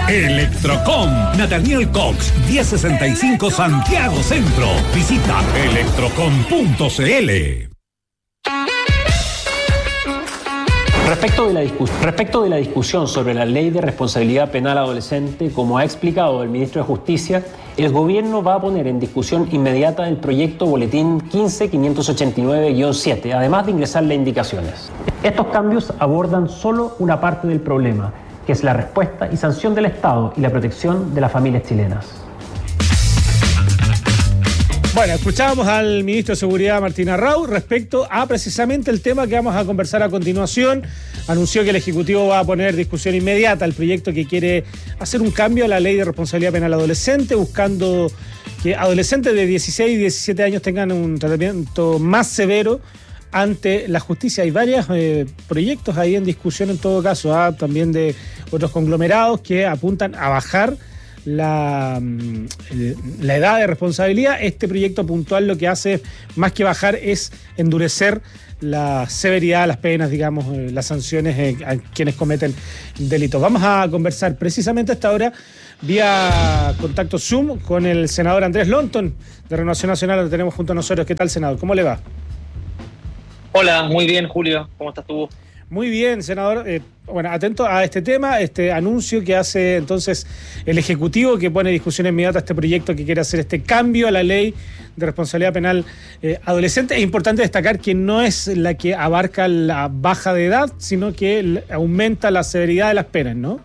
Electrocom, Nathaniel Cox, 1065 Santiago Centro. Visita electrocom.cl. Respecto de la discusión sobre la ley de responsabilidad penal adolescente, como ha explicado el ministro de Justicia, el gobierno va a poner en discusión inmediata el proyecto Boletín 15589-7, además de ingresarle indicaciones. Estos cambios abordan solo una parte del problema, que es la respuesta y sanción del Estado y la protección de las familias chilenas. Bueno, escuchábamos al ministro de Seguridad, Martín Arrau, respecto a precisamente el tema que vamos a conversar a continuación. Anunció que el Ejecutivo va a poner discusión inmediata el proyecto que quiere hacer un cambio a la ley de responsabilidad penal adolescente, buscando que adolescentes de 16 y 17 años tengan un tratamiento más severo ante la justicia. Hay varios proyectos ahí en discusión en todo caso, también de otros conglomerados que apuntan a bajar la edad de responsabilidad. Este proyecto puntual lo que hace, más que bajar, es endurecer la severidad, las penas, digamos, las sanciones a quienes cometen delitos. Vamos a conversar precisamente a esta hora vía contacto Zoom con el senador Andrés Lonton de Renovación Nacional. Lo tenemos junto a nosotros. ¿Qué tal, senador? ¿Cómo le va? Hola, muy bien, Julio. ¿Cómo estás tú? Muy bien, senador. Bueno, atento a este tema, este anuncio que hace entonces el Ejecutivo, que pone en discusión inmediata este proyecto que quiere hacer este cambio a la ley de responsabilidad penal adolescente. Es importante destacar que no es la que abarca la baja de edad, sino que aumenta la severidad de las penas, ¿no?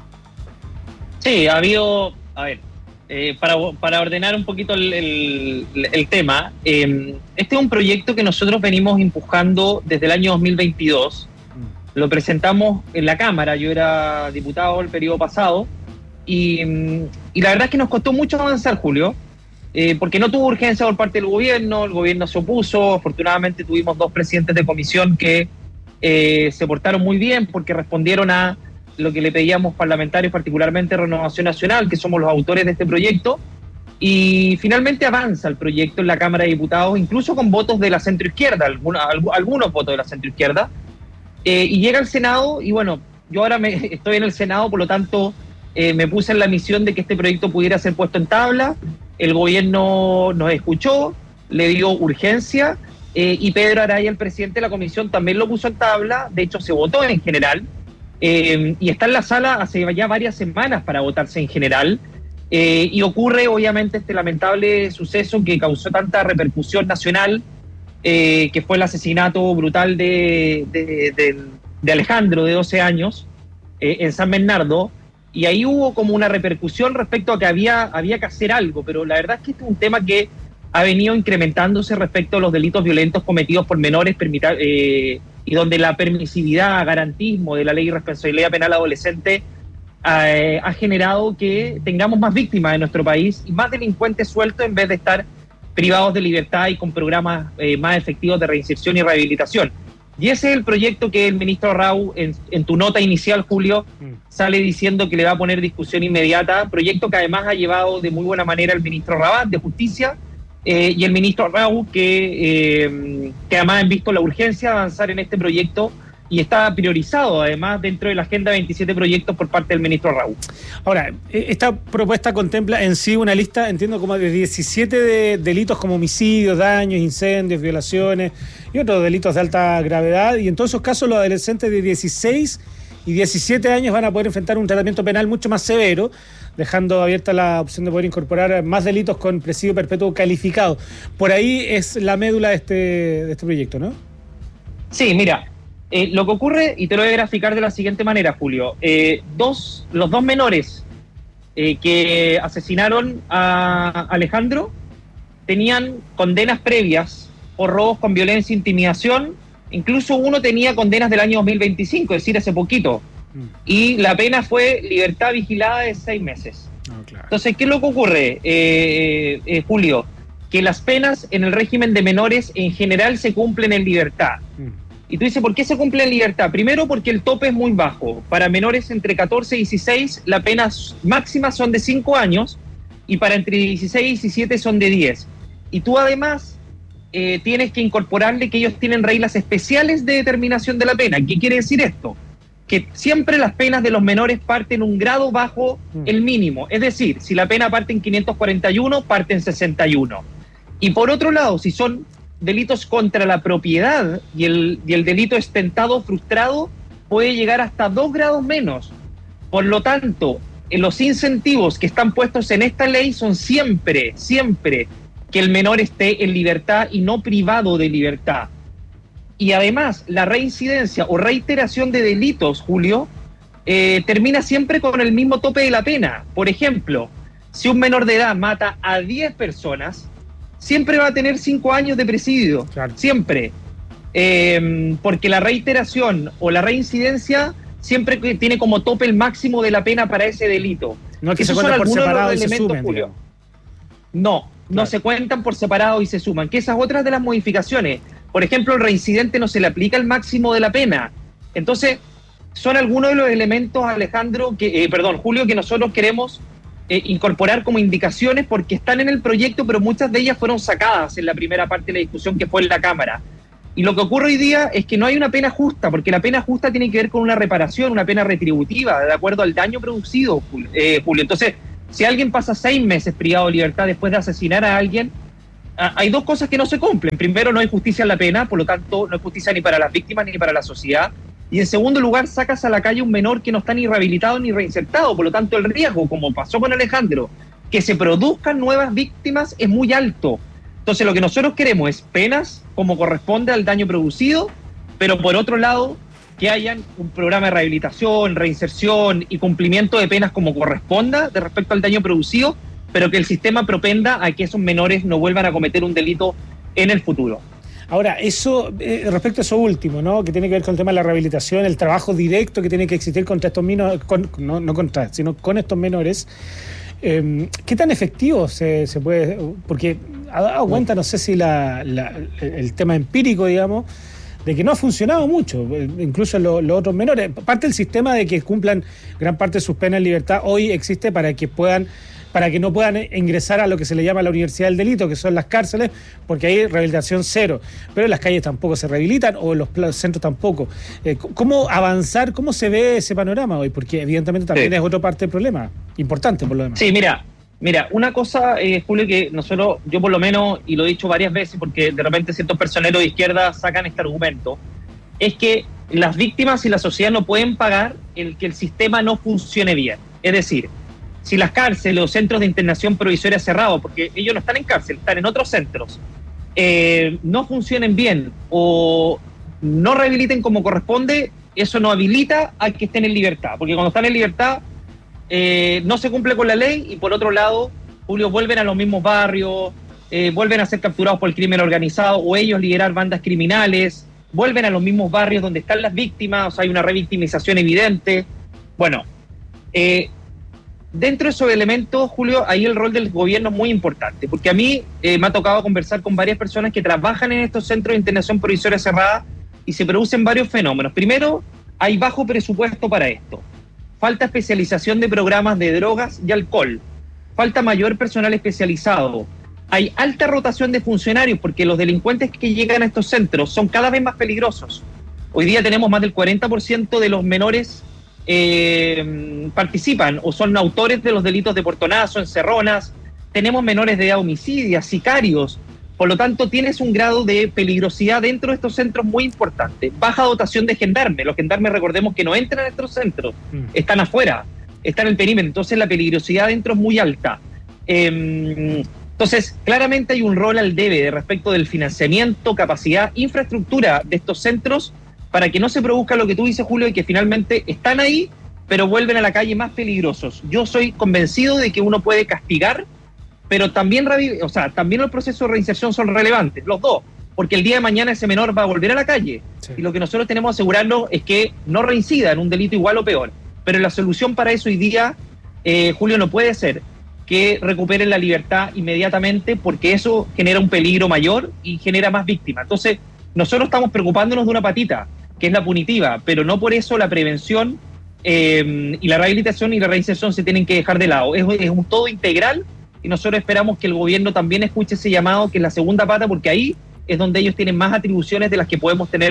Sí, ha habido... A ver, para ordenar un poquito el tema, este es un proyecto que nosotros venimos empujando desde el año 2022. Lo presentamos en la Cámara, yo era diputado el periodo pasado, y la verdad es que nos costó mucho avanzar, Julio, porque no tuvo urgencia por parte del gobierno, el gobierno se opuso. Afortunadamente tuvimos 2 presidentes de comisión que se portaron muy bien porque respondieron a lo que le pedíamos parlamentarios, particularmente Renovación Nacional, que somos los autores de este proyecto, y finalmente avanza el proyecto en la Cámara de Diputados, incluso con votos de la centroizquierda, algunos votos de la centroizquierda, y llega al Senado. Y bueno, yo ahora estoy en el Senado, por lo tanto me puse en la misión de que este proyecto pudiera ser puesto en tabla. El gobierno nos escuchó, le dio urgencia, y Pedro Araya, el presidente de la comisión, también lo puso en tabla. De hecho, se votó en general, y está en la sala hace ya varias semanas para votarse en general, y ocurre obviamente este lamentable suceso que causó tanta repercusión nacional, que fue el asesinato brutal de Alejandro, de 12 años, en San Bernardo, y ahí hubo como una repercusión respecto a que había que hacer algo, pero la verdad es que este es un tema que ha venido incrementándose respecto a los delitos violentos cometidos por menores, y donde la permisividad, garantismo de la ley de responsabilidad penal adolescente ha generado que tengamos más víctimas en nuestro país y más delincuentes sueltos en vez de estar privados de libertad y con programas más efectivos de reinserción y rehabilitación. Y ese es el proyecto que el ministro Arrau, en tu nota inicial, Julio, sale diciendo que le va a poner discusión inmediata, proyecto que además ha llevado de muy buena manera el ministro Rabat, de Justicia, y el ministro Arrau, que además han visto la urgencia de avanzar en este proyecto y está priorizado además dentro de la agenda 27 proyectos por parte del ministro Arrau. Ahora, esta propuesta contempla en sí una lista, entiendo, como de 17 de delitos como homicidios, daños, incendios, violaciones y otros delitos de alta gravedad, y en todos esos casos los adolescentes de 16 y 17 años van a poder enfrentar un tratamiento penal mucho más severo, dejando abierta la opción de poder incorporar más delitos con presidio perpetuo calificado. Por ahí es la médula de este proyecto, ¿no? Sí, mira, lo que ocurre, y te lo voy a graficar de la siguiente manera, Julio. Los 2 menores que asesinaron a Alejandro tenían condenas previas por robos con violencia e intimidación. Incluso uno tenía condenas del año 2025, es decir, hace poquito. Y la pena fue libertad vigilada de 6 meses. Claro. Entonces, ¿qué es lo que ocurre, Julio? Que las penas en el régimen de menores en general se cumplen en libertad. Y tú dices, ¿por qué se cumple en libertad? Primero, porque el tope es muy bajo. Para menores entre 14 y 16, las penas máximas son de 5 años, y para entre 16 y 17 son de 10. Y tú además tienes que incorporarle que ellos tienen reglas especiales de determinación de la pena. ¿Qué quiere decir esto? que siempre las penas de los menores parten un grado bajo el mínimo. Es decir, si la pena parte en 541, parte en 61. Y por otro lado, si son delitos contra la propiedad y el delito estentado frustrado, puede llegar hasta 2 grados menos. Por lo tanto, los incentivos que están puestos en esta ley son siempre que el menor esté en libertad y no privado de libertad. Y además, la reincidencia o reiteración de delitos, Julio, termina siempre con el mismo tope de la pena. Por ejemplo, si un menor de edad mata a 10 personas, siempre va a tener 5 años de presidio. Claro. Siempre. Porque la reiteración o la reincidencia siempre tiene como tope el máximo de la pena para ese delito. No es que se cuentan por separado y se sumen, Julio. No se cuentan por separado y se suman. Que esas otras de las modificaciones. Por ejemplo, el reincidente no se le aplica el máximo de la pena. Entonces, son algunos de los elementos, Julio, que nosotros queremos incorporar como indicaciones porque están en el proyecto, pero muchas de ellas fueron sacadas en la primera parte de la discusión que fue en la Cámara. Y lo que ocurre hoy día es que no hay una pena justa, porque la pena justa tiene que ver con una reparación, una pena retributiva, de acuerdo al daño producido, Julio. Entonces, si alguien pasa 6 meses privado de libertad después de asesinar a alguien, hay 2 cosas que no se cumplen. Primero, no hay justicia en la pena, por lo tanto, no hay justicia ni para las víctimas ni para la sociedad. Y en segundo lugar, sacas a la calle un menor que no está ni rehabilitado ni reinsertado. Por lo tanto, el riesgo, como pasó con Alejandro, que se produzcan nuevas víctimas es muy alto. Entonces, lo que nosotros queremos es penas como corresponde al daño producido, pero por otro lado, que hayan un programa de rehabilitación, reinserción y cumplimiento de penas como corresponda de respecto al daño producido, pero que el sistema propenda a que esos menores no vuelvan a cometer un delito en el futuro. Ahora, eso, respecto a eso último, ¿no? Que tiene que ver con el tema de la rehabilitación, el trabajo directo que tiene que existir contra estos menores, sino con estos menores. ¿Qué tan efectivo se puede? Porque ha dado cuenta, no sé si el tema empírico, digamos, de que no ha funcionado mucho, incluso los otros menores. Parte del sistema de que cumplan gran parte de sus penas en libertad hoy existe para que no puedan ingresar a lo que se le llama la universidad del delito, que son las cárceles, porque hay rehabilitación cero. Pero en las calles tampoco se rehabilitan, o en los centros tampoco. ¿Cómo avanzar? ¿Cómo se ve ese panorama hoy? Porque evidentemente también es otra parte del problema, importante por lo demás. Sí, mira, una cosa, Julio, que yo por lo menos, y lo he dicho varias veces, porque de repente ciertos personeros de izquierda sacan este argumento, es que las víctimas y la sociedad no pueden pagar el que el sistema no funcione bien. Es decir, si las cárceles o centros de internación provisoria cerrados, porque ellos no están en cárcel, están en otros centros, no funcionen bien o no rehabiliten como corresponde, eso no habilita a que estén en libertad, porque cuando están en libertad no se cumple con la ley y por otro lado, Julio, vuelven a los mismos barrios, vuelven a ser capturados por el crimen organizado o ellos liderar bandas criminales, vuelven a los mismos barrios donde están las víctimas, o sea, hay una revictimización evidente. Bueno, dentro de esos elementos, Julio, ahí el rol del gobierno es muy importante, porque a mí me ha tocado conversar con varias personas que trabajan en estos centros de internación provisoria cerrada y se producen varios fenómenos. Primero, hay bajo presupuesto para esto. Falta especialización de programas de drogas y alcohol. Falta mayor personal especializado. Hay alta rotación de funcionarios porque los delincuentes que llegan a estos centros son cada vez más peligrosos. Hoy día tenemos más del 40% de los menores participan o son autores de los delitos de portonazo, encerronas. Tenemos menores de edad homicidios, sicarios. Por lo tanto, tienes un grado de peligrosidad dentro de estos centros muy importante. Baja dotación de gendarmes. Los gendarmes, recordemos que no entran a estos centros, están afuera, están en el perímetro. Entonces, la peligrosidad dentro es muy alta. Entonces, claramente hay un rol al debe de respecto del financiamiento, capacidad, infraestructura de estos centros para que no se produzca lo que tú dices, Julio, y que finalmente están ahí, pero vuelven a la calle más peligrosos. Yo soy convencido de que uno puede castigar, pero también los procesos de reinserción son relevantes, los dos, porque el día de mañana ese menor va a volver a la calle. Sí. Y lo que nosotros tenemos que asegurarnos es que no reincida en un delito igual o peor. Pero la solución para eso hoy día, Julio, no puede ser que recuperen la libertad inmediatamente, porque eso genera un peligro mayor y genera más víctimas. Entonces, nosotros estamos preocupándonos de una patita, que es la punitiva, pero no por eso la prevención y la rehabilitación y la reinserción se tienen que dejar de lado. Es un todo integral. Y nosotros esperamos que el gobierno también escuche ese llamado, que es la segunda pata, porque ahí es donde ellos tienen más atribuciones de las que podemos tener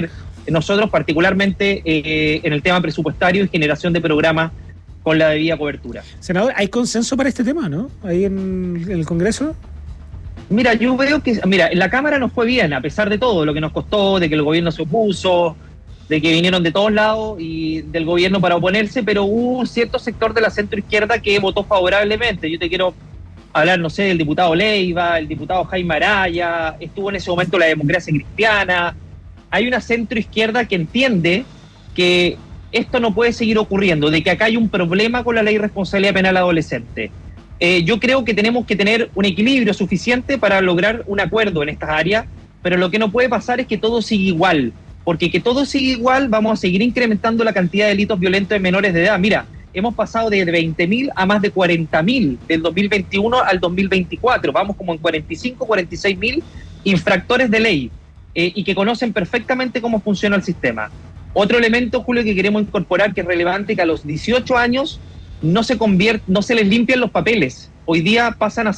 nosotros particularmente en el tema presupuestario y generación de programas con la debida cobertura. Senador, ¿hay consenso para este tema, no? Ahí en el Congreso. Mira, yo veo que, en la Cámara nos fue bien, a pesar de todo, lo que nos costó, de que el gobierno se opuso, de que vinieron de todos lados y del gobierno para oponerse, pero hubo un cierto sector de la centroizquierda que votó favorablemente. Yo te quiero hablar, no sé, del diputado Leiva, el diputado Jaime Araya, estuvo en ese momento la Democracia Cristiana. Hay una centroizquierda que entiende que esto no puede seguir ocurriendo, de que acá hay un problema con la ley de responsabilidad penal adolescente. Yo creo que tenemos que tener un equilibrio suficiente para lograr un acuerdo en estas áreas, pero lo que no puede pasar es que todo siga igual, porque que todo siga igual vamos a seguir incrementando la cantidad de delitos violentos en menores de edad. Mira, hemos pasado de 20.000 a más de 40.000 del 2021 al 2024, vamos como en 45, 46.000 infractores de ley y que conocen perfectamente cómo funciona el sistema. Otro elemento, Julio, que queremos incorporar que es relevante, que a los 18 años no se les limpian los papeles. Hoy día pasan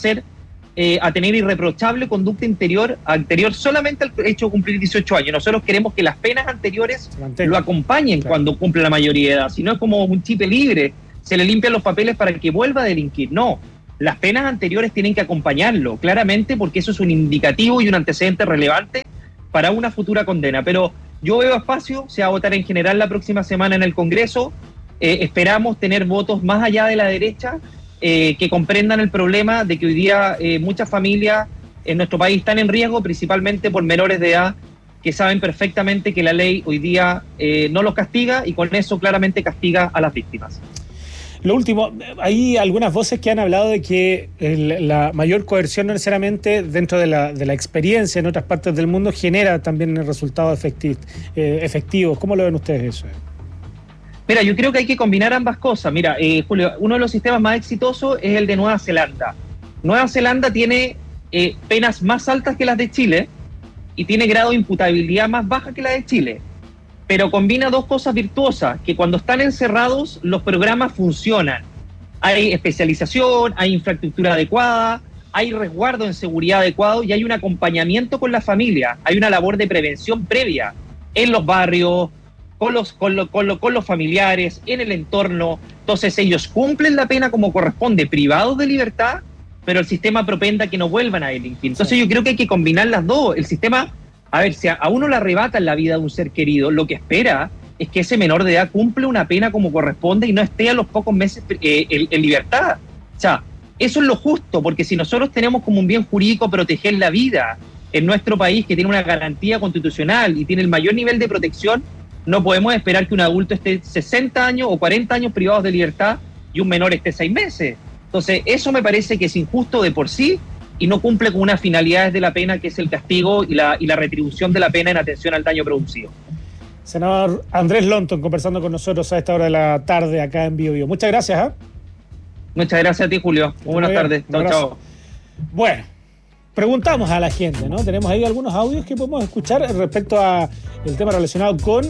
a tener irreprochable conducta anterior solamente al hecho de cumplir 18 años. Nosotros queremos que las penas anteriores lo acompañen cuando cumple la mayoría de edad. Si no es como un chip libre, se le limpian los papeles para que vuelva a delinquir. No, las penas anteriores tienen que acompañarlo, claramente, porque eso es un indicativo y un antecedente relevante para una futura condena. Pero yo veo espacio, se va a votar en general la próxima semana en el Congreso. Esperamos tener votos más allá de la derecha que comprendan el problema de que hoy día muchas familias en nuestro país están en riesgo, principalmente por menores de edad que saben perfectamente que la ley hoy día no los castiga y con eso claramente castiga a las víctimas. Lo último, hay algunas voces que han hablado de que la mayor coerción no necesariamente dentro de la experiencia en otras partes del mundo genera también resultados efectivos. ¿Cómo lo ven ustedes eso? Mira, yo creo que hay que combinar ambas cosas. Mira, Julio, uno de los sistemas más exitosos es el de Nueva Zelanda. Nueva Zelanda tiene penas más altas que las de Chile y tiene grado de imputabilidad más baja que la de Chile. Pero combina dos cosas virtuosas, que cuando están encerrados los programas funcionan. Hay especialización, hay infraestructura adecuada, hay resguardo en seguridad adecuado y hay un acompañamiento con la familia. Hay una labor de prevención previa en los barrios, con los familiares, en el entorno. Entonces ellos cumplen la pena como corresponde, privados de libertad, pero el sistema propenda que no vuelvan a delinquir. Entonces yo creo que hay que combinar las dos. El sistema, a ver, si a uno le arrebatan la vida de un ser querido, lo que espera es que ese menor de edad cumple una pena como corresponde y no esté a los pocos meses en libertad. O sea, eso es lo justo, porque si nosotros tenemos como un bien jurídico proteger la vida en nuestro país, que tiene una garantía constitucional y tiene el mayor nivel de protección, no podemos esperar que un adulto esté 60 años o 40 años privados de libertad y un menor esté 6 meses. Entonces, eso me parece que es injusto de por sí y no cumple con unas finalidades de la pena, que es el castigo y la retribución de la pena en atención al daño producido. Senador Andrés Lonton, conversando con nosotros a esta hora de la tarde acá en Bio Bio. Muchas gracias. Muchas gracias a ti, Julio. Muy buenas tardes. Chao. Bueno, preguntamos a la gente, ¿no? Tenemos ahí algunos audios que podemos escuchar respecto a el tema relacionado con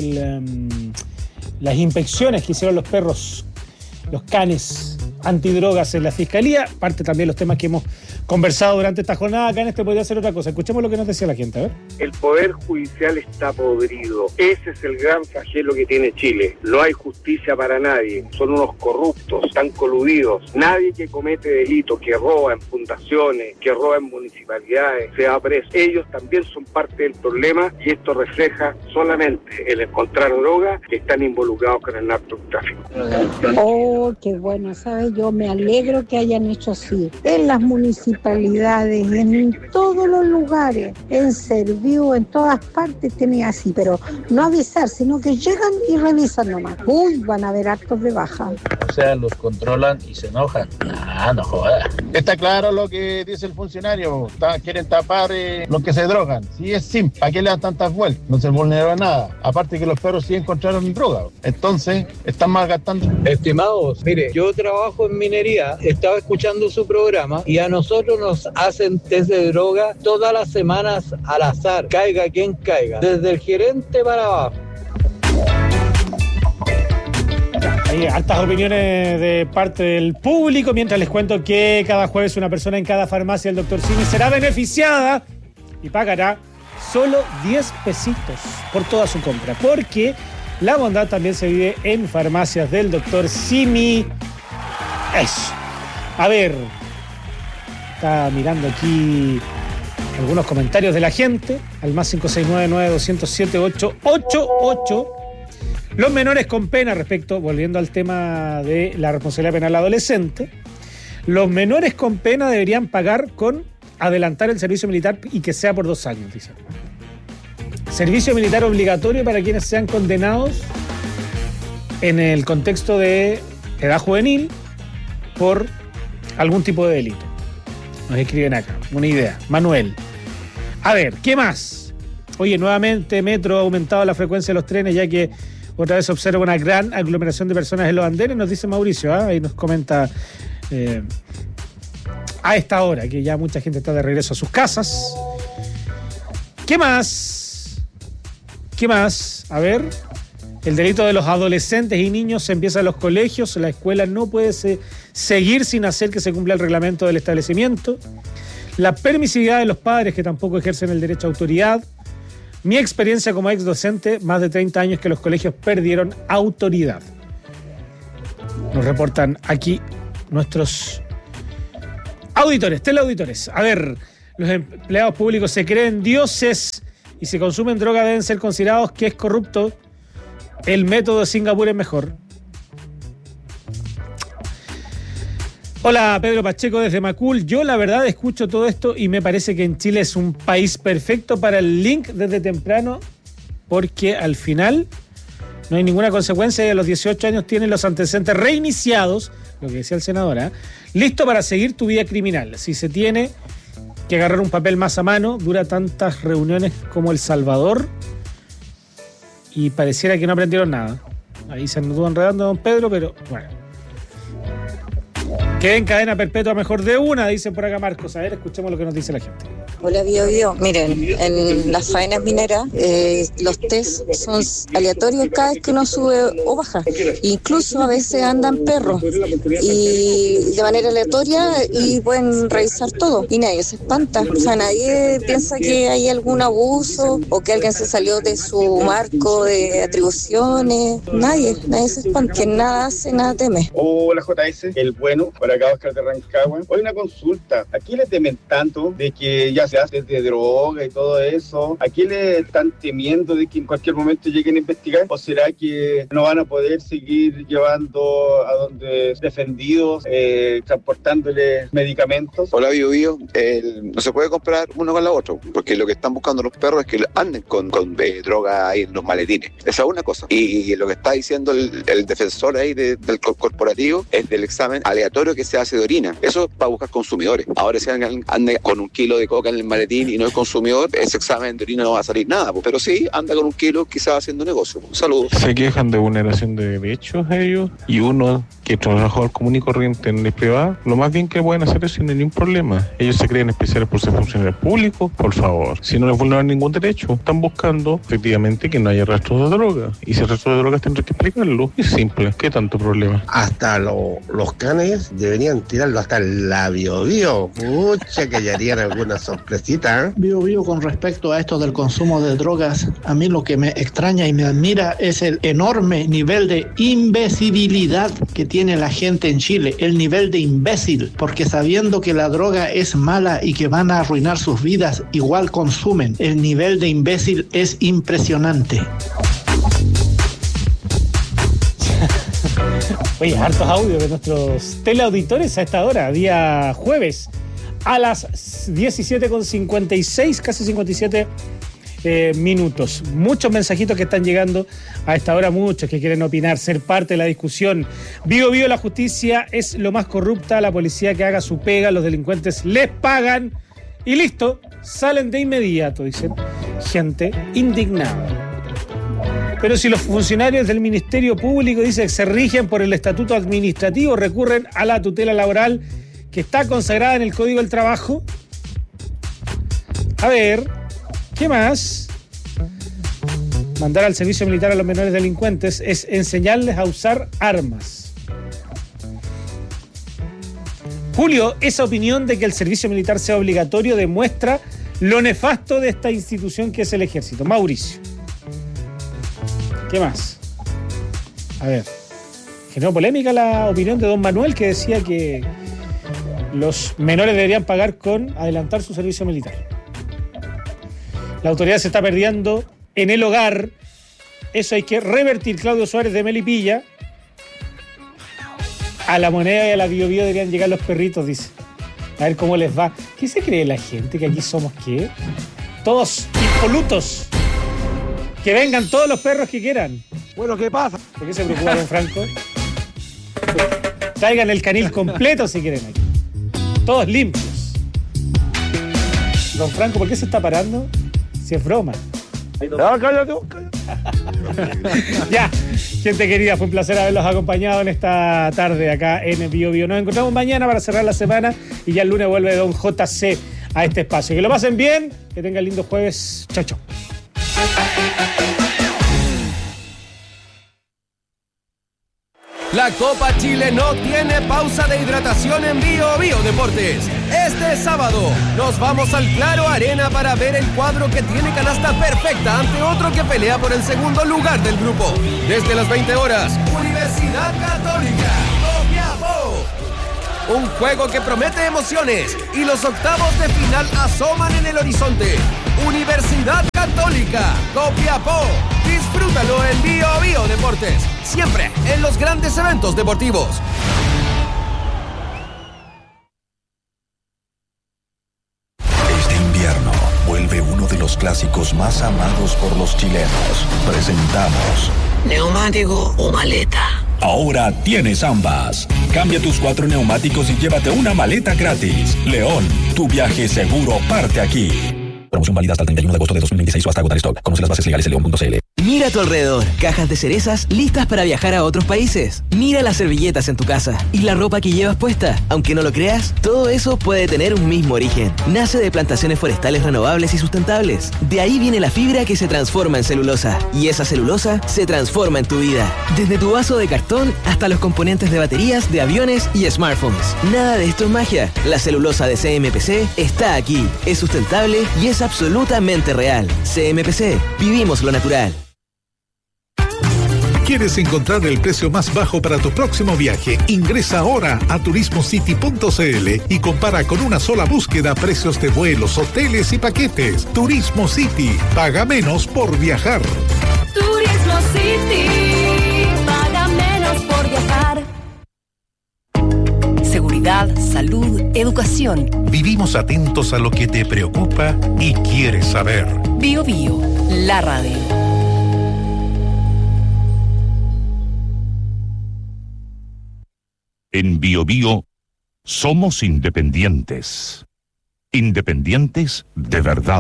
las inspecciones que hicieron los perros, los canes antidrogas en la Fiscalía, parte también los temas que hemos conversado durante esta jornada. Acá en este podría ser otra cosa. Escuchemos lo que nos decía la gente, a ver. El Poder Judicial está podrido. Ese es el gran flagelo que tiene Chile. No hay justicia para nadie. Son unos corruptos, están coludidos. Nadie que comete delitos, que roba en fundaciones, que roba en municipalidades, se va preso. Ellos también son parte del problema y esto refleja solamente el encontrar drogas que están involucrados con el narcotráfico. Oh, qué bueno, ¿sabes? Yo me alegro que hayan hecho así. En las municipalidades, en todos los lugares, en Serviu, en todas partes tenía así, pero no avisar, sino que llegan y revisan nomás. Uy, van a haber actos de baja. O sea, los controlan y se enojan. No jodas. Está claro lo que dice el funcionario. Quieren tapar los que se drogan. Sí, es simple. ¿Para qué le dan tantas vueltas? No se vulneró nada. Aparte que los perros sí encontraron droga. Entonces, están malgastando. Estimados, mire, yo trabajo en minería, estaba escuchando su programa y a nosotros nos hacen test de droga todas las semanas al azar, caiga quien caiga, desde el gerente para abajo. Hay altas opiniones de parte del público, mientras les cuento que cada jueves una persona en cada farmacia del Dr. Simi será beneficiada y pagará solo 10 pesitos por toda su compra, porque la bondad también se vive en farmacias del Dr. Simi. Eso. A ver, está mirando aquí algunos comentarios de la gente al más 569-9207-888. Los menores con pena, volviendo al tema de la responsabilidad penal adolescente, los menores con pena deberían pagar con adelantar el servicio militar y que sea por 2 años, dicen. Servicio militar obligatorio para quienes sean condenados en el contexto de edad juvenil por algún tipo de delito. Nos escriben acá, una idea. Manuel. A ver, ¿qué más? Oye, nuevamente Metro ha aumentado la frecuencia de los trenes, ya que otra vez observa una gran aglomeración de personas en los andenes, nos dice Mauricio, ahí nos comenta a esta hora, que ya mucha gente está de regreso a sus casas. ¿Qué más? ¿Qué más? A ver, el delito de los adolescentes y niños se empieza en los colegios, la escuela no puede seguir sin hacer que se cumpla el reglamento del establecimiento. La permisividad de los padres que tampoco ejercen el derecho a autoridad. Mi experiencia como ex docente, más de 30 años que los colegios perdieron autoridad. Nos reportan aquí nuestros auditores, teleauditores. A ver, los empleados públicos se creen dioses y si consumen droga deben ser considerados que es corrupto. El método de Singapur es mejor. Hola, Pedro Pacheco desde Macul. Yo la verdad escucho todo esto y me parece que en Chile es un país perfecto para el link desde temprano, porque al final no hay ninguna consecuencia y a los 18 años tienen los antecedentes reiniciados, lo que decía el senador, listo para seguir tu vida criminal. Si se tiene que agarrar un papel más a mano, dura tantas reuniones como El Salvador y pareciera que no aprendieron nada. Ahí se anduvo enredando don Pedro, pero bueno. Quede en cadena perpetua mejor de una, dicen por acá Marcos. A ver, escuchemos lo que nos dice la gente. Hola, Bio. Miren, en las faenas mineras los test son aleatorios cada vez que uno sube o baja. Incluso a veces andan perros y de manera aleatoria y pueden revisar todo y nadie se espanta. O sea, nadie piensa que hay algún abuso o que alguien se salió de su marco de atribuciones. Nadie se espanta. Que nada hace, nada teme. Hola, JS, el bueno, por acá Oscar de Rancagua. Hoy una consulta. ¿A quién le temen tanto de que ya se hace de droga y todo eso? ¿A quién le están temiendo de que en cualquier momento lleguen a investigar? ¿O será que no van a poder seguir llevando a donde defendidos, transportándoles medicamentos? Hola, Bio. No se puede comparar uno con la otra, porque lo que están buscando los perros es que anden con droga ahí en los maletines. Esa es una cosa. Y lo que está diciendo el defensor ahí del corporativo es del examen aleatorio que se hace de orina. Eso es para buscar consumidores. Ahora si alguien anda con 1 kilo de coca en el maletín y no es consumidor, ese examen de orina no va a salir nada. Pero sí, anda con 1 kilo quizás haciendo negocio. Saludos. Se quejan de vulneración de derechos ellos y uno que es trabajador común y corriente en el privado, lo más bien que pueden hacer es sin ningún problema. Ellos se creen especiales por ser funcionarios públicos, por favor. Si no les vulneran ningún derecho, están buscando efectivamente que no haya rastros de droga. Y si hay rastros de drogas tendrán que explicarlo. Es simple. ¿Qué tanto problema? Hasta los canes deberían tirarlo hasta el Bio. Pucha, que ya harían alguna sorpresita. Bio, con respecto a esto del consumo de drogas, a mí lo que me extraña y me admira es el enorme nivel de imbecilidad que tiene la gente en Chile, el nivel de imbécil, porque sabiendo que la droga es mala y que van a arruinar sus vidas, igual consumen. El nivel de imbécil es impresionante. Oye, hartos audios de nuestros teleauditores a esta hora, día jueves, a las 17:56, casi 57 minutos. Muchos mensajitos que están llegando a esta hora, muchos que quieren opinar, ser parte de la discusión. Bio, la justicia es lo más corrupta, la policía que haga su pega, los delincuentes les pagan y listo, salen de inmediato, dicen gente indignada. Pero si los funcionarios del Ministerio Público dicen que se rigen por el estatuto administrativo, recurren a la tutela laboral que está consagrada en el Código del Trabajo. A ver, ¿qué más? Mandar al servicio militar a los menores delincuentes es enseñarles a usar armas. Julio, esa opinión de que el servicio militar sea obligatorio demuestra lo nefasto de esta institución que es el ejército. Mauricio. ¿Qué más? A ver. Generó polémica la opinión de don Manuel, que decía que los menores deberían pagar con adelantar su servicio militar. La autoridad se está perdiendo en el hogar. Eso hay que revertir. Claudio Suárez de Melipilla. A la Moneda y a la Bio Bio deberían llegar los perritos, dice. A ver cómo les va. ¿Qué se cree la gente? ¿Que aquí somos qué? Todos impolutos. Que vengan todos los perros que quieran. Bueno, ¿qué pasa? ¿Por qué se preocupa don Franco? Traigan el canil completo si quieren aquí. Todos limpios. Don Franco, ¿por qué se está parando? Si es broma. Cállate. Ya, gente querida, fue un placer haberlos acompañado en esta tarde acá en Bio Bio. Nos encontramos mañana para cerrar la semana y ya el lunes vuelve don JC a este espacio. Que lo pasen bien, que tengan lindo jueves. Chao, chao. La Copa Chile no tiene pausa de hidratación en Bio Bio Deportes. Este sábado nos vamos al Claro Arena para ver el cuadro que tiene canasta perfecta ante otro que pelea por el segundo lugar del grupo. Desde las 20 horas, Universidad Católica, Copiapó. Un juego que promete emociones y los octavos de final asoman en el horizonte. Universidad Católica, Copiapó. Disfrútalo en Bio Bio Deportes. Siempre en los grandes eventos deportivos. Este invierno vuelve uno de los clásicos más amados por los chilenos. Presentamos ¿neumático o maleta? Ahora tienes ambas. Cambia tus 4 neumáticos y llévate una maleta gratis. León, tu viaje seguro parte aquí. Promoción válida hasta el 31 de agosto de 2026 o hasta agotar stock. Conoce las bases legales en leon.cl. Mira a tu alrededor, cajas de cerezas listas para viajar a otros países. Mira las servilletas en tu casa y la ropa que llevas puesta. Aunque no lo creas, todo eso puede tener un mismo origen. Nace de plantaciones forestales renovables y sustentables. De ahí viene la fibra que se transforma en celulosa. Y esa celulosa se transforma en tu vida. Desde tu vaso de cartón hasta los componentes de baterías, de aviones y smartphones. Nada de esto es magia. La celulosa de CMPC está aquí. Es sustentable y es absolutamente real. CMPC. Vivimos lo natural. ¿Quieres encontrar el precio más bajo para tu próximo viaje? Ingresa ahora a turismocity.cl y compara con una sola búsqueda precios de vuelos, hoteles y paquetes. Turismo City. Paga menos por viajar. Turismo City. Paga menos por viajar. Seguridad, salud, educación. Vivimos atentos a lo que te preocupa y quieres saber. Bio Bio, la radio. En Bio Bio somos independientes. Independientes de verdad.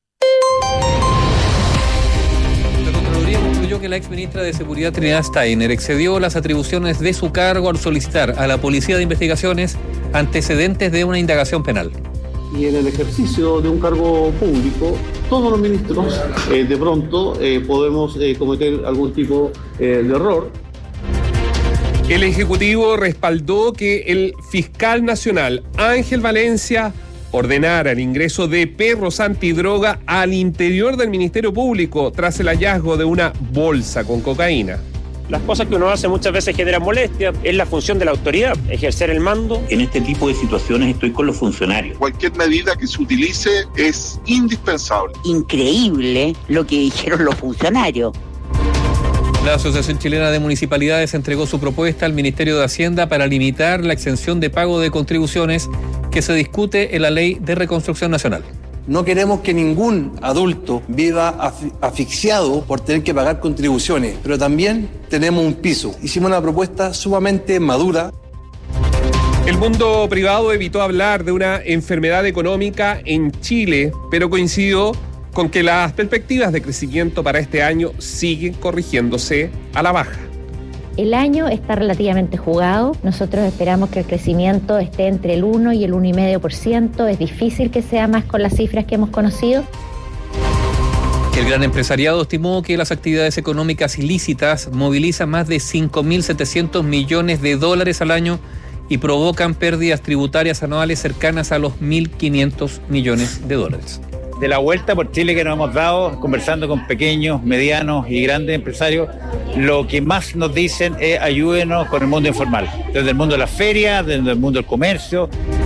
La Contraloría concluyó que la exministra de Seguridad Trinidad Steiner excedió las atribuciones de su cargo al solicitar a la Policía de Investigaciones antecedentes de una indagación penal. Y en el ejercicio de un cargo público, todos los ministros de pronto podemos cometer algún tipo de error. El Ejecutivo respaldó que el fiscal nacional Ángel Valencia ordenara el ingreso de perros antidroga al interior del Ministerio Público tras el hallazgo de una bolsa con cocaína. Las cosas que uno hace muchas veces generan molestia. Es la función de la autoridad, ejercer el mando. En este tipo de situaciones estoy con los funcionarios. Cualquier medida que se utilice es indispensable. Increíble lo que dijeron los funcionarios. La Asociación Chilena de Municipalidades entregó su propuesta al Ministerio de Hacienda para limitar la exención de pago de contribuciones que se discute en la Ley de Reconstrucción Nacional. No queremos que ningún adulto viva asfixiado por tener que pagar contribuciones, pero también tenemos un piso. Hicimos una propuesta sumamente madura. El mundo privado evitó hablar de una enfermedad económica en Chile, pero coincidió con que las perspectivas de crecimiento para este año siguen corrigiéndose a la baja. El año está relativamente jugado. Nosotros esperamos que el crecimiento esté entre el 1 y el 1,5%. Es difícil que sea más con las cifras que hemos conocido. El gran empresariado estimó que las actividades económicas ilícitas movilizan más de 5.700 millones de dólares al año y provocan pérdidas tributarias anuales cercanas a los 1.500 millones de dólares. de la vuelta por Chile que nos hemos dado conversando con pequeños, medianos y grandes empresarios, lo que más nos dicen es ayúdenos con el mundo informal, desde el mundo de las ferias, desde el mundo del comercio.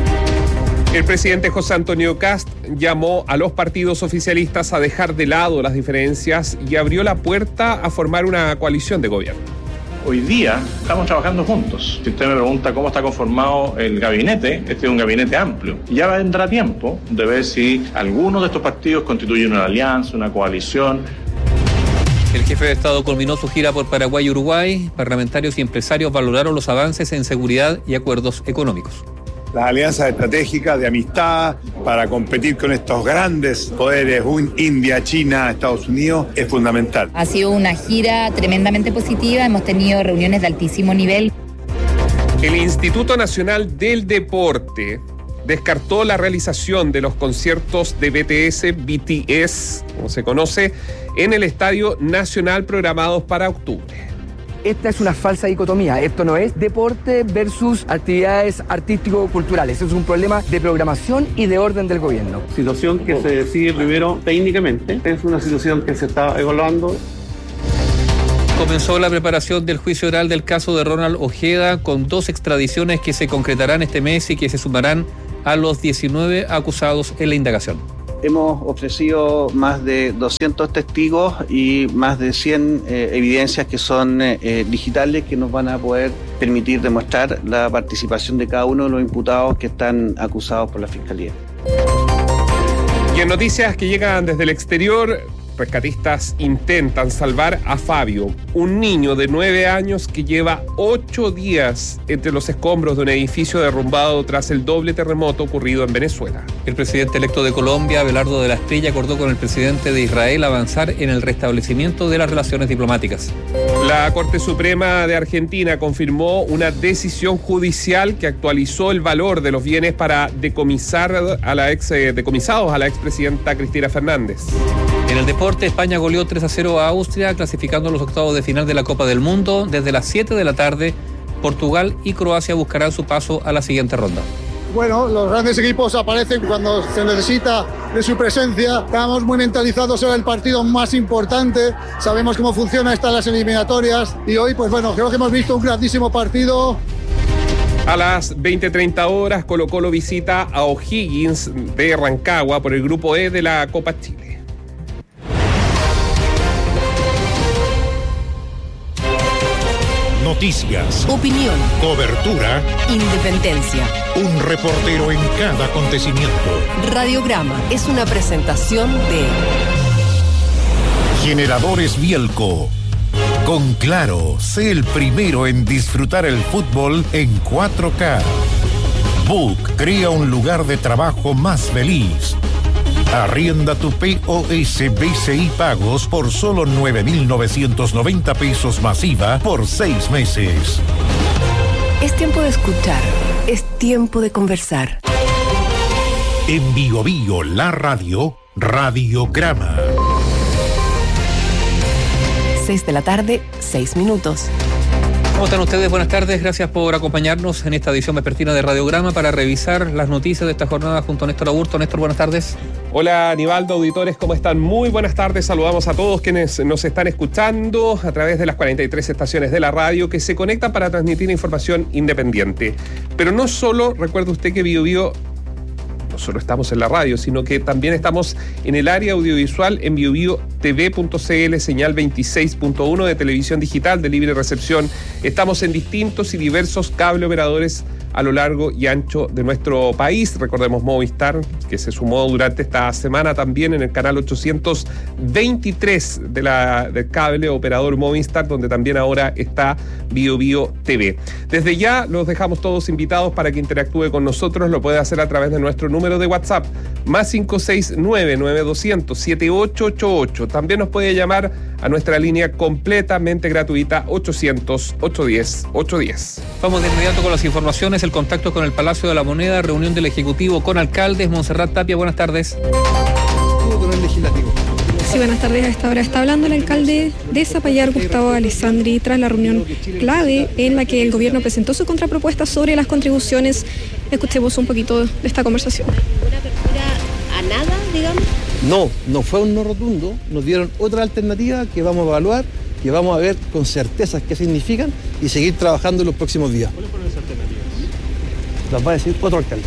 El presidente José Antonio Kast llamó a los partidos oficialistas a dejar de lado las diferencias y abrió la puerta a formar una coalición de gobierno. Hoy día estamos trabajando juntos. Si usted me pregunta cómo está conformado el gabinete, este es un gabinete amplio. Ya vendrá tiempo de ver si alguno de estos partidos constituyen una alianza, una coalición. El jefe de Estado culminó su gira por Paraguay y Uruguay. Parlamentarios y empresarios valoraron los avances en seguridad y acuerdos económicos. Las alianzas estratégicas de amistad para competir con estos grandes poderes, India, China, Estados Unidos, es fundamental. Ha sido una gira tremendamente positiva, hemos tenido reuniones de altísimo nivel. El Instituto Nacional del Deporte descartó la realización de los conciertos de BTS, como se conoce, en el Estadio Nacional programados para octubre. Esta es una falsa dicotomía. Esto no es deporte versus actividades artístico-culturales. Es un problema de programación y de orden del gobierno. Situación que se decide primero técnicamente. Es una situación que se está evaluando. Comenzó la preparación del juicio oral del caso de Ronald Ojeda con 2 extradiciones que se concretarán este mes y que se sumarán a los 19 acusados en la indagación. Hemos ofrecido más de 200 testigos y más de 100 evidencias que son digitales que nos van a poder permitir demostrar la participación de cada uno de los imputados que están acusados por la Fiscalía. Y en noticias que llegan desde el exterior, rescatistas intentan salvar a Fabio, un niño de 9 años que lleva 8 días entre los escombros de un edificio derrumbado tras el doble terremoto ocurrido en Venezuela. El presidente electo de Colombia, Abelardo de la Estrella, acordó con el presidente de Israel avanzar en el restablecimiento de las relaciones diplomáticas. La Corte Suprema de Argentina confirmó una decisión judicial que actualizó el valor de los bienes para decomisados a la expresidenta Cristina Fernández. En el deporte, España goleó 3-0 a Austria, clasificando los octavos de final de la Copa del Mundo. Desde las 7 de la tarde, Portugal y Croacia buscarán su paso a la siguiente ronda. Bueno, los grandes equipos aparecen cuando se necesita de su presencia. Estamos muy mentalizados en el partido más importante. Sabemos cómo funciona estas las eliminatorias. Y hoy, pues bueno, creo que hemos visto un grandísimo partido. A las 20:30 horas, Colo-Colo visita a O'Higgins de Rancagua por el Grupo E de la Copa Chile. Noticias, opinión, cobertura, independencia. Un reportero en cada acontecimiento. Radiograma es una presentación de Generadores Bielco. Con Claro, sé el primero en disfrutar el fútbol en 4K. Book crea un lugar de trabajo más feliz. Arrienda tu POS BCI Pagos por solo 9.990 pesos masiva por 6 meses. Es tiempo de escuchar, es tiempo de conversar. En Bio Bio, la radio, Radiograma. 6 de la tarde, 6 minutos. ¿Cómo están ustedes? Buenas tardes, gracias por acompañarnos en esta edición vespertina de Radiograma para revisar las noticias de esta jornada junto a Néstor Aburto. Néstor, buenas tardes. Hola Aníbaldo, auditores, ¿cómo están? Muy buenas tardes, saludamos a todos quienes nos están escuchando a través de las 43 estaciones de la radio que se conectan para transmitir información independiente. Pero no solo, recuerde usted que Bio Bio no solo estamos en la radio, sino que también estamos en el área audiovisual en biobiotv.cl, señal 26.1 de televisión digital de libre recepción. Estamos en distintos y diversos cable operadores a lo largo y ancho de nuestro país. Recordemos Movistar, que se sumó durante esta semana también en el canal 823 del cable operador Movistar, donde también ahora está Bio Bio TV. Desde ya los dejamos todos invitados para que interactúe con nosotros. Lo puede hacer a través de nuestro número de WhatsApp, más 569-9200-7888. También nos puede llamar a nuestra línea completamente gratuita 800-810-810. Vamos de inmediato con las informaciones. El contacto con el Palacio de la Moneda, reunión del Ejecutivo con alcaldes. Montserrat Tapia, buenas tardes. Con el Legislativo. Sí, buenas tardes. A esta hora está hablando el alcalde de Zapallar, Gustavo Alessandri, tras la reunión clave en la que el gobierno presentó su contrapropuesta sobre las contribuciones. Escuchemos un poquito de esta conversación. ¿Una apertura a nada, digamos? No fue un no rotundo, nos dieron otra alternativa que vamos a evaluar, que vamos a ver con certezas qué significan y seguir trabajando en los próximos días. ¿Cuáles fueron esas alternativas? Las va a decir otro alcalde.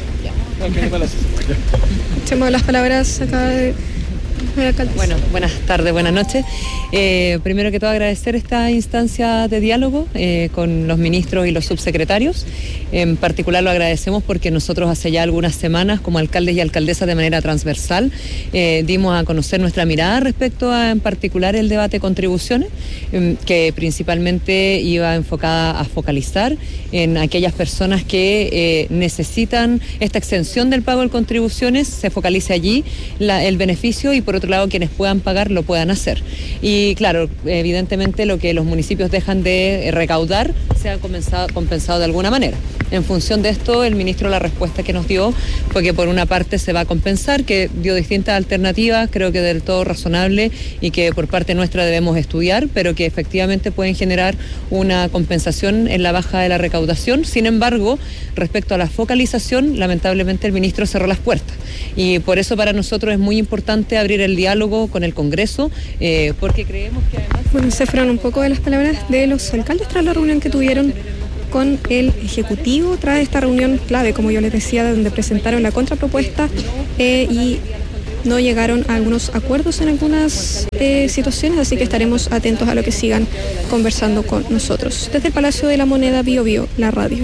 Echemos las palabras acá de alcalde. Bueno, buenas tardes, buenas noches. Primero que todo agradecer esta instancia de diálogo con los ministros y los subsecretarios. En particular lo agradecemos porque nosotros hace ya algunas semanas como alcaldes y alcaldesas de manera transversal dimos a conocer nuestra mirada respecto a en particular el debate de contribuciones, que principalmente iba enfocada a focalizar en aquellas personas que necesitan esta exención del pago de contribuciones, se focalice allí el beneficio y por otro lado quienes puedan pagar lo puedan hacer. Y claro, evidentemente lo que los municipios dejan de recaudar se ha compensado de alguna manera. En función de esto, el ministro la respuesta que nos dio fue que por una parte se va a compensar, que dio distintas alternativas, creo que del todo razonable y que por parte nuestra debemos estudiar, pero que efectivamente pueden generar una compensación en la baja de la recaudación. Sin embargo, respecto a la focalización, lamentablemente el ministro cerró las puertas. Y por eso para nosotros es muy importante abrir el diálogo con el Congreso, porque creemos que además... Bueno, se fueron un poco de las palabras de los alcaldes tras la reunión que tuvieron con el Ejecutivo, tras esta reunión clave, como yo les decía, donde presentaron la contrapropuesta y no llegaron a algunos acuerdos en algunas situaciones, así que estaremos atentos a lo que sigan conversando con nosotros. Desde el Palacio de la Moneda, Bio Bio, la radio.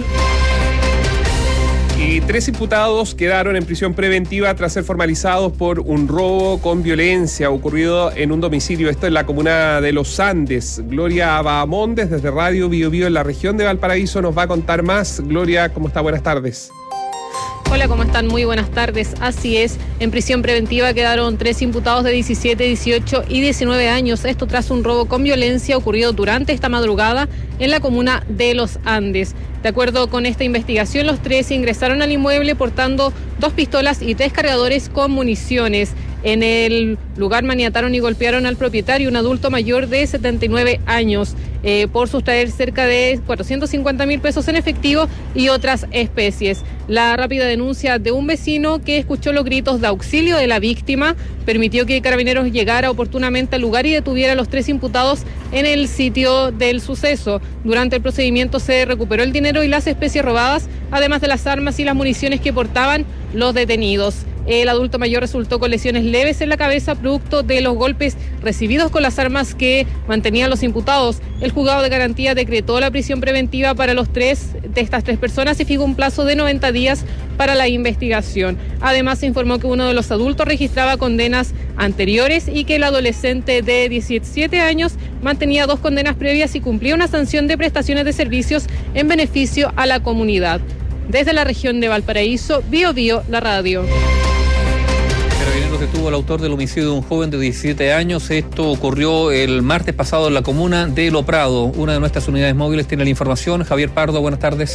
Y 3 imputados quedaron en prisión preventiva tras ser formalizados por un robo con violencia ocurrido en un domicilio. Esto en la comuna de Los Andes. Gloria Bahamondes, desde Radio Bio Bio en la región de Valparaíso, nos va a contar más. Gloria, ¿cómo está? Buenas tardes. Hola, ¿cómo están? Muy buenas tardes. Así es, en prisión preventiva quedaron 3 imputados de 17, 18 y 19 años. Esto tras un robo con violencia ocurrido durante esta madrugada en la comuna de Los Andes. De acuerdo con esta investigación, los 3 ingresaron al inmueble portando 2 pistolas y 3 cargadores con municiones. En el lugar maniataron y golpearon al propietario, un adulto mayor de 79 años, por sustraer cerca de 450.000 pesos en efectivo y otras especies. La rápida denuncia de un vecino que escuchó los gritos de auxilio de la víctima permitió que Carabineros llegara oportunamente al lugar y detuviera a los 3 imputados en el sitio del suceso. Durante el procedimiento se recuperó el dinero y las especies robadas, además de las armas y las municiones que portaban los detenidos. El adulto mayor resultó con lesiones leves en la cabeza producto de los golpes recibidos con las armas que mantenían los imputados. El juzgado de garantía decretó la prisión preventiva para estas 3 personas y fijó un plazo de 90 días para la investigación. Además, se informó que uno de los adultos registraba condenas anteriores y que el adolescente de 17 años mantenía 2 condenas previas y cumplía una sanción de prestaciones de servicios en beneficio a la comunidad. Desde la región de Valparaíso, Bio Bio, la radio. Carabineros detuvo al autor del homicidio de un joven de 17 años. Esto ocurrió el martes pasado en la comuna de Lo Prado. Una de nuestras unidades móviles tiene la información. Javier Pardo, buenas tardes.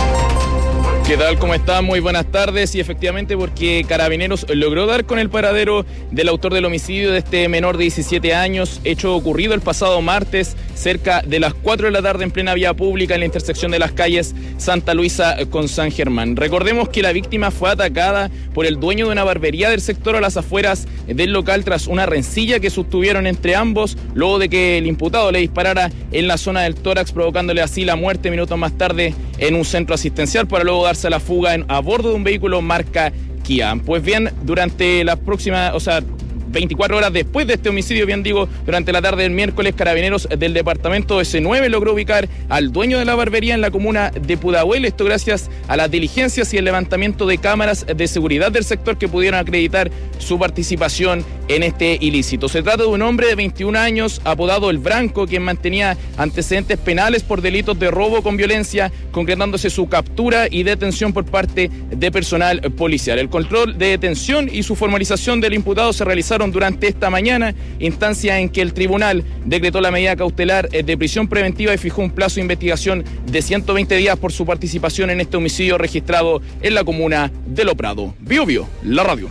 ¿Qué tal? ¿Cómo están? Muy buenas tardes. Y efectivamente, porque Carabineros logró dar con el paradero del autor del homicidio de este menor de 17 años, hecho ocurrido el pasado martes cerca de las 4 de la tarde en plena vía pública en la intersección de las calles Santa Luisa con San Germán. Recordemos que la víctima fue atacada por el dueño de una barbería del sector a las afueras del local tras una rencilla que sostuvieron entre ambos, luego de que el imputado le disparara en la zona del tórax, provocándole así la muerte minutos más tarde en un centro asistencial, para luego darse a la fuga a bordo de un vehículo marca Kia. Pues bien, durante las próximas, 24 horas después de este homicidio, bien digo, durante la tarde del miércoles, Carabineros del departamento S9 logró ubicar al dueño de la barbería en la comuna de Pudahuel. Esto gracias a las diligencias y el levantamiento de cámaras de seguridad del sector que pudieron acreditar su participación en este ilícito. Se trata de un hombre de 21 años, apodado El Branco, quien mantenía antecedentes penales por delitos de robo con violencia, concretándose su captura y detención por parte de personal policial. El control de detención y su formalización del imputado se realizaron durante esta mañana, instancia en que el tribunal decretó la medida cautelar de prisión preventiva y fijó un plazo de investigación de 120 días por su participación en este homicidio registrado en la comuna de Lo Prado. Bio Bio, la radio.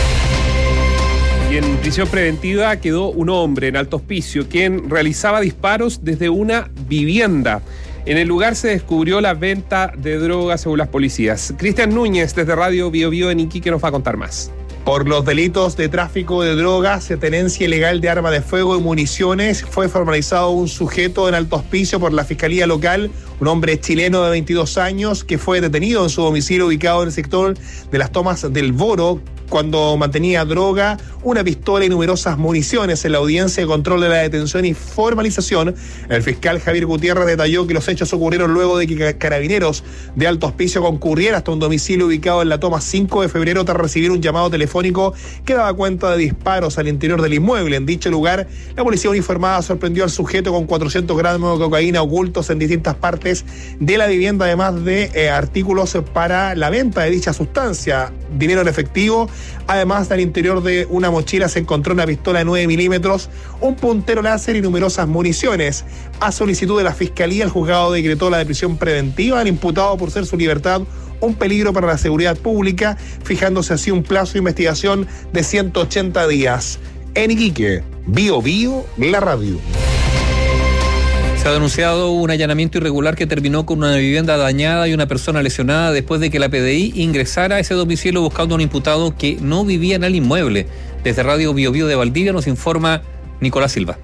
Y en prisión preventiva quedó un hombre en Alto Hospicio quien realizaba disparos desde una vivienda. En el lugar se descubrió la venta de drogas según las policías. Cristian Núñez, desde Radio Bio Bio en Iquique, nos va a contar más. Por los delitos de tráfico de drogas, tenencia ilegal de armas de fuego y municiones, fue formalizado un sujeto en Alto Hospicio por la Fiscalía Local, un hombre chileno de 22 años que fue detenido en su domicilio ubicado en el sector de las Tomas del Boro, cuando mantenía droga, una pistola y numerosas municiones. En la audiencia de control de la detención y formalización, el fiscal Javier Gutiérrez detalló que los hechos ocurrieron luego de que Carabineros de Alto Hospicio concurriera hasta un domicilio ubicado en la Toma 5 de febrero tras recibir un llamado telefónico que daba cuenta de disparos al interior del inmueble. En dicho lugar, la policía uniformada sorprendió al sujeto con 400 gramos de cocaína ocultos en distintas partes de la vivienda, además de artículos para la venta de dicha sustancia, dinero en efectivo. Además, al interior de una mochila se encontró una pistola de 9 milímetros, un puntero láser y numerosas municiones. A solicitud de la Fiscalía, el juzgado decretó la prisión preventiva al imputado por ser su libertad un peligro para la seguridad pública, fijándose así un plazo de investigación de 180 días. En Iquique, Bio Bio, la radio. Se ha denunciado un allanamiento irregular que terminó con una vivienda dañada y una persona lesionada después de que la PDI ingresara a ese domicilio buscando a un imputado que no vivía en el inmueble. Desde Radio Bio Bio de Valdivia nos informa Nicolás Silva.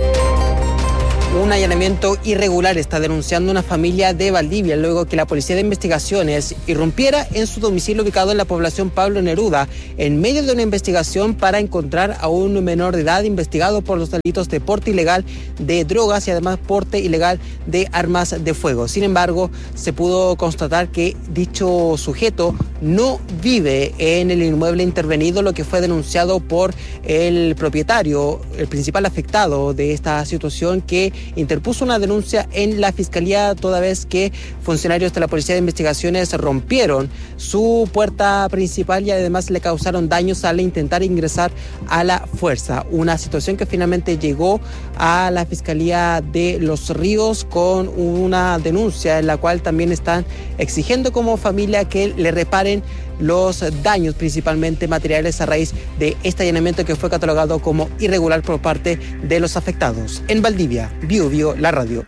Un allanamiento irregular está denunciando una familia de Valdivia luego que la Policía de Investigaciones irrumpiera en su domicilio ubicado en la población Pablo Neruda en medio de una investigación para encontrar a un menor de edad investigado por los delitos de porte ilegal de drogas y además porte ilegal de armas de fuego. Sin embargo, se pudo constatar que dicho sujeto no vive en el inmueble intervenido, lo que fue denunciado por el propietario, el principal afectado de esta situación, que interpuso una denuncia en la Fiscalía toda vez que funcionarios de la Policía de Investigaciones rompieron su puerta principal y además le causaron daños al intentar ingresar a la fuerza. Una situación que finalmente llegó a la Fiscalía de Los Ríos con una denuncia en la cual también están exigiendo como familia que le reparen los daños principalmente materiales a raíz de este allanamiento que fue catalogado como irregular por parte de los afectados. En Valdivia, Bio Bio, la radio.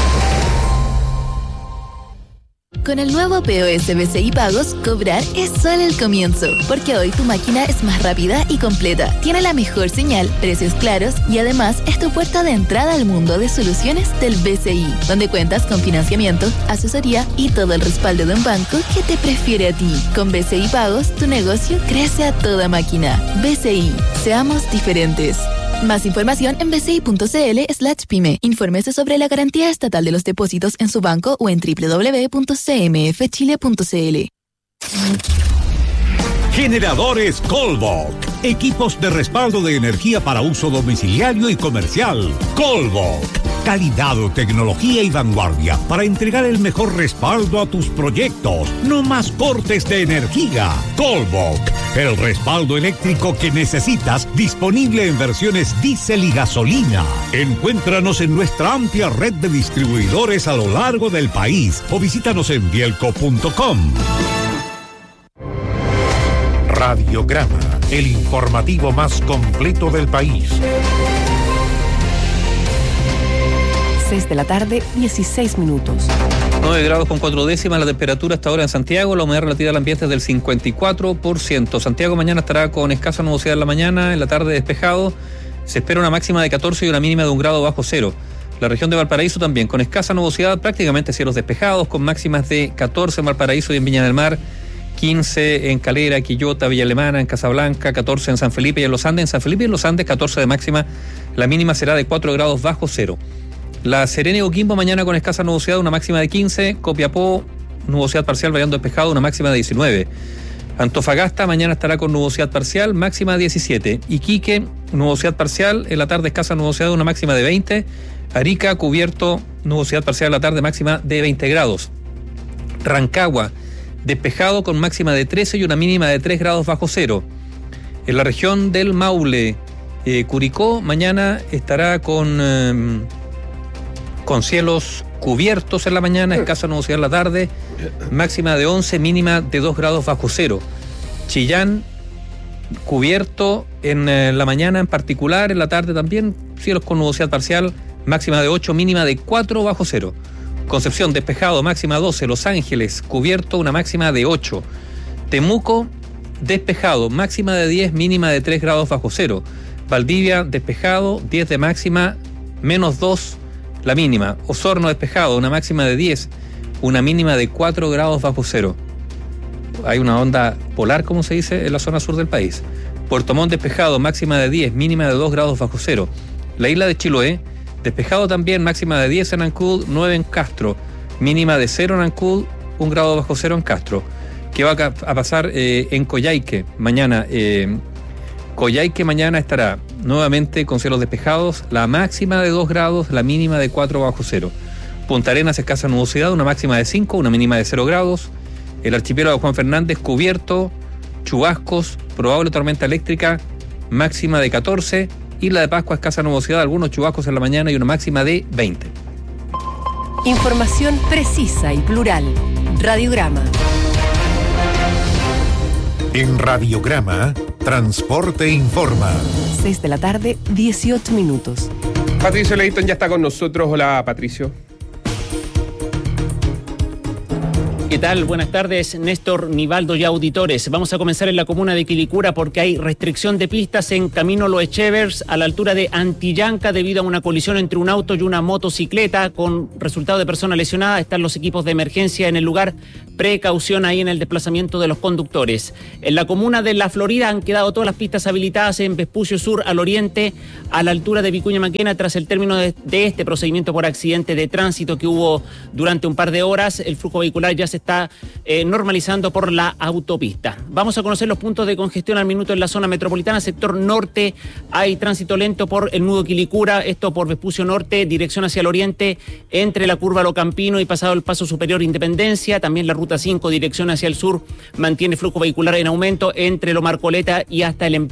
Con el nuevo POS BCI Pagos, cobrar es solo el comienzo, porque hoy tu máquina es más rápida y completa, tiene la mejor señal, precios claros y además es tu puerta de entrada al mundo de soluciones del BCI, donde cuentas con financiamiento, asesoría y todo el respaldo de un banco que te prefiere a ti. Con BCI Pagos, tu negocio crece a toda máquina. BCI, seamos diferentes. Más información en bci.cl/pyme. Infórmese sobre la garantía estatal de los depósitos en su banco o en www.cmfchile.cl. Generadores Colbok. Equipos de respaldo de energía para uso domiciliario y comercial. Colbok. Calidad, tecnología y vanguardia para entregar el mejor respaldo a tus proyectos. No más cortes de energía. Colbok. El respaldo eléctrico que necesitas, disponible en versiones diésel y gasolina. Encuéntranos en nuestra amplia red de distribuidores a lo largo del país o visítanos en bielco.com. Radiograma, el informativo más completo del país. 6 de la tarde, 16 minutos. 9 grados con 4 décimas la temperatura hasta ahora en Santiago, la humedad relativa del ambiente es del 54%. Santiago mañana estará con escasa nubosidad en la mañana, en la tarde despejado. Se espera una máxima de 14 y una mínima de 1 grado bajo cero. La región de Valparaíso también con escasa nubosidad, prácticamente cielos despejados, con máximas de 14 en Valparaíso y en Viña del Mar, 15 en Calera, Quillota, Villa Alemana, en Casablanca, 14 en San Felipe y en Los Andes. En San Felipe y en Los Andes, 14 de máxima, la mínima será de 4 grados bajo cero. La Serena y Coquimbo mañana con escasa nubosidad, una máxima de 15. Copiapó, nubosidad parcial variando despejado, una máxima de 19. Antofagasta mañana estará con nubosidad parcial, máxima de 17. Iquique, nubosidad parcial, en la tarde escasa nubosidad, una máxima de 20. Arica, cubierto, nubosidad parcial en la tarde, máxima de 20 grados. Rancagua, despejado con máxima de 13 y una mínima de 3 grados bajo cero. En la región del Maule, Curicó, mañana estará con cielos cubiertos en la mañana, escasa nubosidad en la tarde, máxima de 11, mínima de 2 grados bajo cero. Chillán, cubierto en la mañana en particular, en la tarde también, cielos con nubosidad parcial, máxima de 8, mínima de 4 bajo cero. Concepción, despejado, máxima 12. Los Ángeles, cubierto, una máxima de 8. Temuco, despejado, máxima de 10, mínima de 3 grados bajo cero. Valdivia, despejado, 10 de máxima, menos 2 la mínima. Osorno, despejado, una máxima de 10, una mínima de 4 grados bajo cero. Hay una onda polar, como se dice, en la zona sur del país. Puerto Montt, despejado, máxima de 10, mínima de 2 grados bajo cero. La isla de Chiloé, despejado también, máxima de 10 en Ancud, 9 en Castro, mínima de 0 en Ancud, 1 grado bajo cero en Castro. ¿Qué va a pasar en Coyhaique mañana? Coyhaique mañana estará nuevamente con cielos despejados, la máxima de 2 grados, la mínima de 4 bajo cero. Punta Arenas, escasa nubosidad, una máxima de 5, una mínima de 0 grados. El archipiélago Juan Fernández, cubierto, chubascos, probable tormenta eléctrica, máxima de 14. Isla de Pascua, escasa nubosidad, algunos chubascos en la mañana y una máxima de 20. Información precisa y plural. Radiograma. En Radiograma, Transporte Informa. 6 de la tarde, 18 minutos. Patricio Leighton ya está con nosotros. Hola, Patricio. ¿Qué tal? Buenas tardes, Néstor, Nivaldo y auditores. Vamos a comenzar en la comuna de Quilicura porque hay restricción de pistas en Camino Los Echevers a la altura de Antillanca debido a una colisión entre un auto y una motocicleta con resultado de persona lesionada. Están los equipos de emergencia en el lugar. Precaución ahí en el desplazamiento de los conductores. En la comuna de La Florida han quedado todas las pistas habilitadas en Vespucio Sur al oriente a la altura de Vicuña Maquena tras el término de este procedimiento por accidente de tránsito que hubo durante un par de horas. El flujo vehicular ya se está normalizando por la autopista. Vamos a conocer los puntos de congestión al minuto en la zona metropolitana. Sector norte hay tránsito lento por el nudo Quilicura, esto por Vespucio Norte, dirección hacia el oriente, entre la curva Locampino y pasado el paso superior Independencia. También la ruta 5, dirección hacia el sur, mantiene flujo vehicular en aumento entre Lo Marcoleta y hasta el